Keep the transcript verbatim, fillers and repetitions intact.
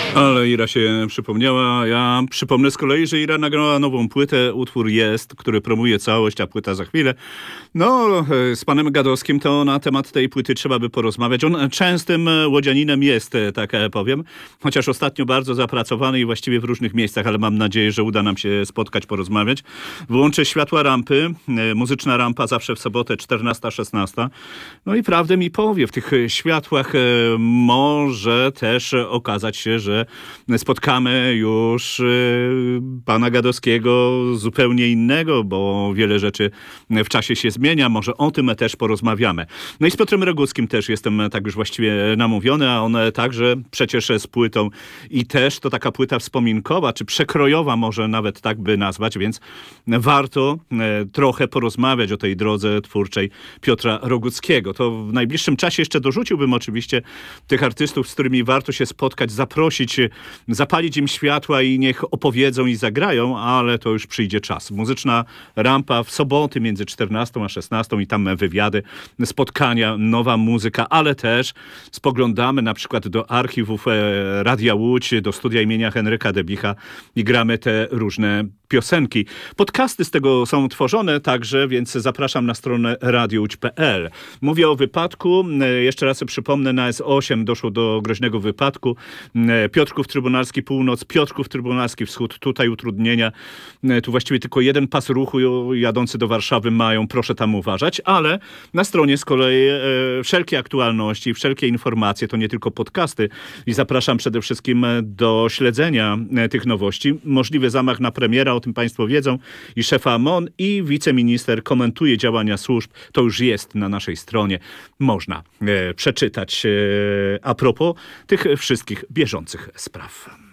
Ale Ira się przypomniała. Ja przypomnę z kolei, że Ira nagrała nową płytę. Utwór Jest, który promuje całość, a płyta za chwilę. No, z panem Gadowskim to na temat tej płyty trzeba by porozmawiać. On częstym łodzianinem jest, tak powiem. Chociaż ostatnio bardzo zapracowany i właściwie w różnych miejscach, ale mam nadzieję, że uda nam się spotkać, porozmawiać. Wyłączę światła rampy. Muzyczna rampa zawsze w sobotę czternasta szesnasta. No i prawdę mi powie, w tych światłach może też okazać się, że spotkamy już pana Gadowskiego zupełnie innego, bo wiele rzeczy w czasie się zmienia. Może o tym też porozmawiamy. No i z Piotrem Roguckim też jestem tak już właściwie namówiony, a on także przecież z płytą i też to taka płyta wspominkowa, czy przekrojowa może nawet tak by nazwać, więc warto trochę porozmawiać o tej drodze twórczej Piotra Roguckiego. To w najbliższym czasie jeszcze dorzuciłbym oczywiście tych artystów, z którymi warto się spotkać, zaprosić, zapalić im światła i niech opowiedzą i zagrają, ale to już przyjdzie czas. Muzyczna rampa w soboty między czternastą a szesnastą i tam wywiady, spotkania, nowa muzyka, ale też spoglądamy na przykład do archiwów Radia Łódź, do studia imienia Henryka Debicha i gramy te różne piosenki. Podcasty z tego są tworzone także, więc zapraszam na stronę radio łódź kropka p l. Mówię o wypadku. Jeszcze raz przypomnę, na S osiem doszło do groźnego wypadku. Piotrków Trybunalski Północ, Piotrków Trybunalski Wschód. Tutaj utrudnienia. Tu właściwie tylko jeden pas ruchu jadący do Warszawy mają. Proszę tam uważać. Ale na stronie z kolei e, wszelkie aktualności, wszelkie informacje, to nie tylko podcasty. I zapraszam przede wszystkim do śledzenia tych nowości. Możliwy zamach na premiera, o tym państwo wiedzą. I szefa M O N i wiceminister komentuje działania służb. To już jest na naszej stronie. Można e, przeczytać e, a propos tych wszystkich bieżących spraw.